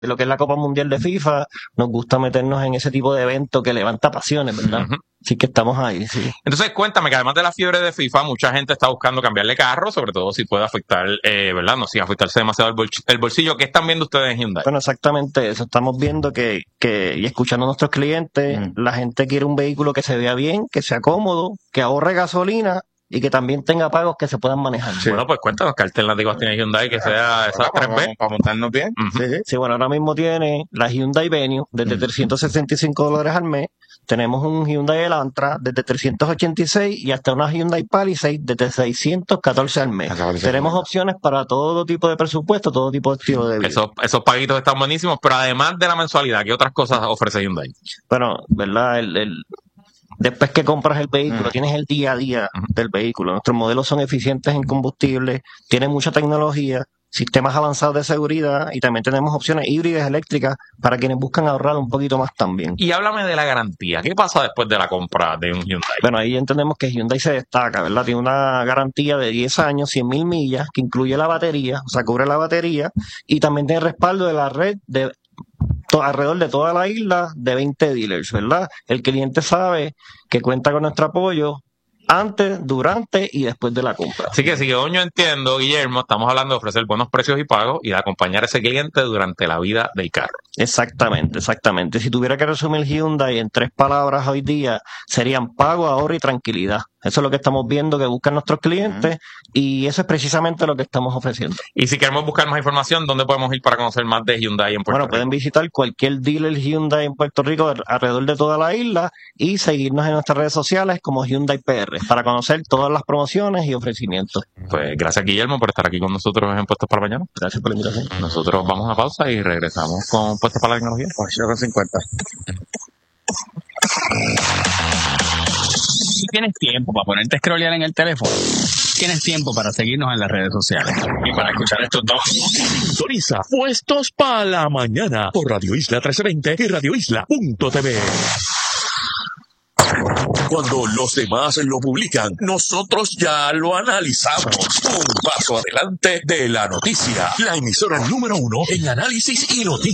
lo que es la Copa Mundial de FIFA, nos gusta meternos en ese tipo de evento que levanta pasiones, ¿verdad? Así que estamos ahí, sí. Entonces, cuéntame que además de la fiebre de FIFA, mucha gente está buscando cambiarle carro, sobre todo si puede afectar, ¿verdad? No, sin afectarse demasiado el bolsillo. ¿Qué están viendo ustedes en Hyundai? Bueno, exactamente eso. Estamos viendo que y escuchando a nuestros clientes, la gente quiere un vehículo que se vea bien, que sea cómodo, que ahorre gasolina y que también tenga pagos que se puedan manejar. Sí. Bueno, pues cuéntanos qué alternativas tiene Hyundai que sea esas 3B. Para montarnos bien. Sí, bueno, ahora mismo tiene la Hyundai Venue desde $365 al mes. Tenemos un Hyundai Elantra desde $386 y hasta una Hyundai Palisade desde $614 al mes. Tenemos opciones para todo tipo de presupuesto, todo tipo de estilo de vida. Esos paguitos están buenísimos, pero además de la mensualidad, ¿qué otras cosas ofrece Hyundai? Bueno, ¿verdad? Después que compras el vehículo, tienes el día a día del vehículo. Nuestros modelos son eficientes en combustible, tienen mucha tecnología, sistemas avanzados de seguridad y también tenemos opciones híbridas eléctricas para quienes buscan ahorrar un poquito más también. Y háblame de la garantía. ¿Qué pasa después de la compra de un Hyundai? Bueno, ahí entendemos que Hyundai se destaca, ¿verdad? Tiene una garantía de 10 años, 100,000 millas, que incluye la batería, o sea, cubre la batería y también tiene respaldo de la red de alrededor de toda la isla de 20 dealers, ¿verdad? El cliente sabe que cuenta con nuestro apoyo antes, durante y después de la compra. Así que si yo entiendo, Guillermo, estamos hablando de ofrecer buenos precios y pagos y de acompañar a ese cliente durante la vida del carro. Exactamente, exactamente. Si tuviera que resumir Hyundai en 3 palabras hoy día, serían pago, ahorro y tranquilidad. Eso es lo que estamos viendo que buscan nuestros clientes y eso es precisamente lo que estamos ofreciendo. Y si queremos buscar más información, ¿dónde podemos ir para conocer más de Hyundai en Puerto Rico? Bueno, pueden visitar cualquier dealer Hyundai en Puerto Rico alrededor de toda la isla y seguirnos en nuestras redes sociales como Hyundai PR para conocer todas las promociones y ofrecimientos. Pues gracias, Guillermo, por estar aquí con nosotros en Puestos para el Mañana. Gracias por la invitación. Nosotros vamos a pausa y regresamos con Puestos para la Tecnología. 8,50. Tienes tiempo para ponerte a scrollear en el teléfono. Tienes tiempo para seguirnos en las redes sociales. Y para escuchar estos dos. Sintoniza Puestos para la Mañana por Radio Isla 1320 y radioisla.tv. Cuando los demás lo publican, nosotros ya lo analizamos. Un paso adelante de la noticia. La emisora número 1 en análisis y noticias.